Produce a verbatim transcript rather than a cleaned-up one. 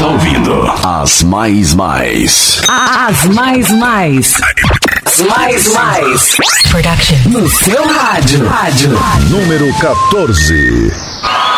está ouvindo As Mais Mais. As Mais Mais. As Mais Mais. Production. No seu rádio. Rádio. Número quatorze.